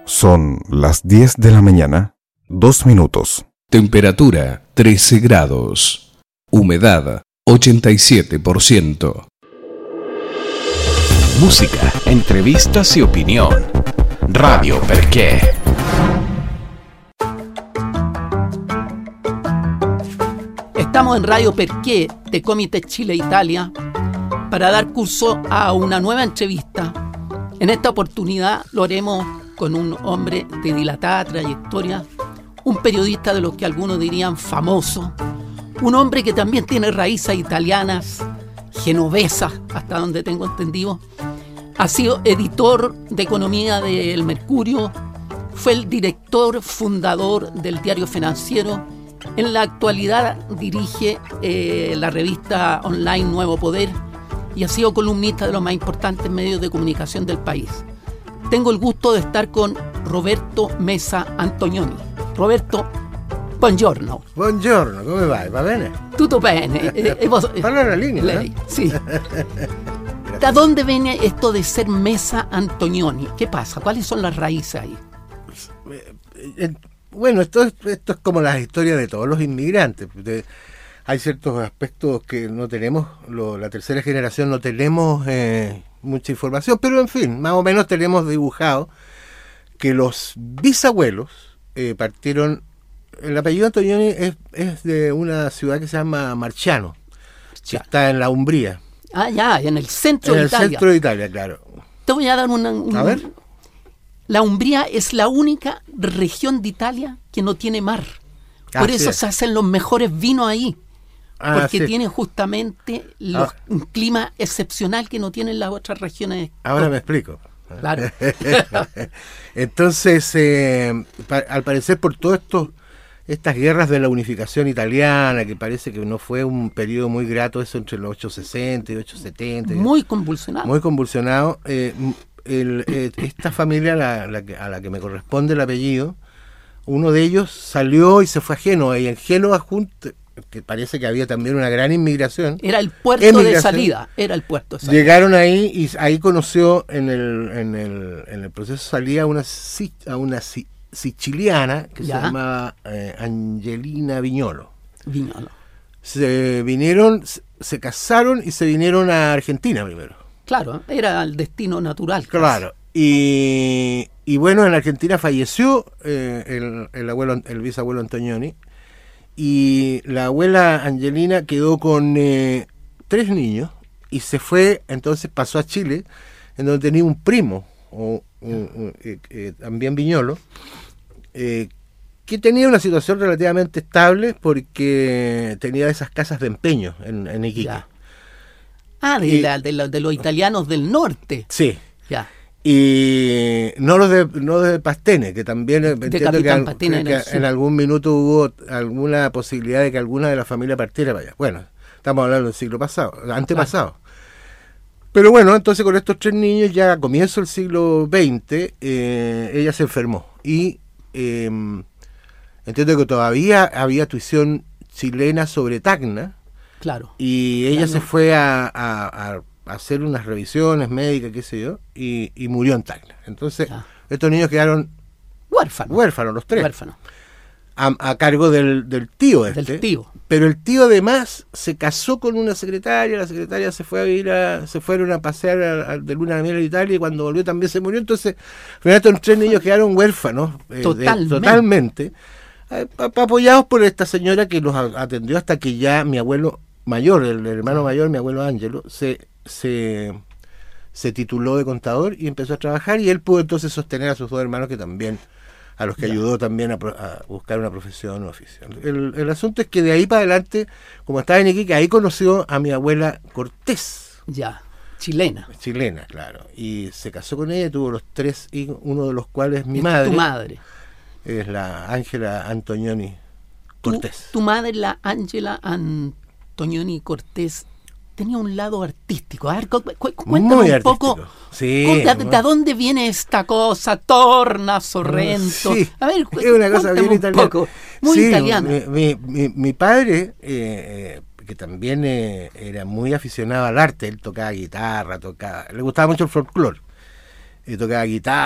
Son las 10 de la mañana, 2 minutos. Temperatura 13 grados. Humedad 87%. Música, entrevistas y opinión. Radio Perché. Estamos en Radio Perché de Comité Chile-Italia para dar curso a una nueva entrevista. En esta oportunidad lo haremos con un hombre de dilatada trayectoria, un periodista de los que algunos dirían famoso, un hombre que también tiene raíces italianas, genovesas, hasta donde tengo entendido. Ha sido editor de economía del Mercurio, fue el director fundador del Diario Financiero. En la actualidad dirige la revista online Nuevo Poder y ha sido columnista de los más importantes medios de comunicación del país. Tengo el gusto de estar con Roberto Mesa Antonioni. Roberto, buongiorno. Buongiorno, come vai? Va bene? Tutto bene. Parla la lingua, lei, ¿no? sì. ¿De dónde viene esto de ser Mesa Antonioni? ¿Qué pasa? ¿Cuáles son las raíces ahí? Bueno, esto es como las historias de todos los inmigrantes. Hay ciertos aspectos que no tenemos, la tercera generación no tenemos mucha información, pero en fin, más o menos tenemos dibujado que los bisabuelos partieron. El apellido Antonioni es de una ciudad que se llama Marciano, que está en la Umbría. Ah, ya, en el centro de Italia. En el centro de Italia, claro. Te voy a dar A ver. La Umbría es la única región de Italia que no tiene mar. Por eso se hacen los mejores vinos ahí. Porque tiene justamente un clima excepcional que no tienen las otras regiones. Ahora me explico. Claro. Entonces, al parecer, por todas estas guerras de la unificación italiana, que parece que no fue un periodo muy grato, eso entre los 860 y 870. Muy convulsionado. Muy convulsionado. Esta familia a la que me corresponde el apellido, uno de ellos salió y se fue a Génova, y en Génova que parece que había también una gran inmigración. Era el puerto de salida. Llegaron ahí y ahí conoció en el proceso de salida a una siciliana que se llamaba Angelina Viñolo. Se casaron y se vinieron a Argentina primero. Claro, era el destino natural. Claro. Y bueno, en Argentina falleció el bisabuelo Antonioni, y la abuela Angelina quedó con 3 niños y se fue, entonces pasó a Chile, en donde tenía un primo, también Viñolo, que tenía una situación relativamente estable porque tenía esas casas de empeño en Iquique. Ya. Ah, de los italianos del norte. Sí. Ya. Y no de Pastene, que también entiendo que en algún minuto hubo alguna posibilidad de que alguna de la familia partiera para allá. Bueno, estamos hablando del siglo pasado, antepasado. Claro. Pero bueno, entonces con estos 3 niños, ya a comienzo del siglo XX, ella se enfermó. Y entiendo que todavía había tuición chilena sobre Tacna. Claro. Y ella se fue a hacer unas revisiones médicas, qué sé yo, y murió en Tacna. Entonces, estos niños quedaron huérfanos los 3. Huérfanos. A cargo del tío Del tío. Pero el tío además se casó con una secretaria, la secretaria se fueron a pasear de luna de miel a Italia, y cuando volvió también se murió. Entonces, al final estos 3 niños quedaron huérfanos totalmente, apoyados por esta señora que los atendió hasta que ya mi abuelo mayor, el hermano mayor, mi abuelo Ángelo, se tituló de contador y empezó a trabajar, y él pudo entonces sostener a sus 2 hermanos, que también a los que ayudó también a buscar una profesión o oficio. El asunto es que de ahí para adelante, como estaba en Iquique, ahí conoció a mi abuela Cortés. Ya, chilena. Chilena, claro. Y se casó con ella, tuvo los 3 hijos, uno de los cuales mi madre. Tu madre. Es la Ángela Antonioni Cortés. Tu madre, la Ángela Antonioni Cortés, tenía un lado artístico. A ver, cuéntame un poco. Sí, ¿De dónde viene esta cosa? Torna, Sorrento. Sí, a ver, es una cosa bien italiana. Muy italiana. Mi padre, que también era muy aficionado al arte, él tocaba guitarra, le gustaba mucho el folclore. Tocaba guitarra.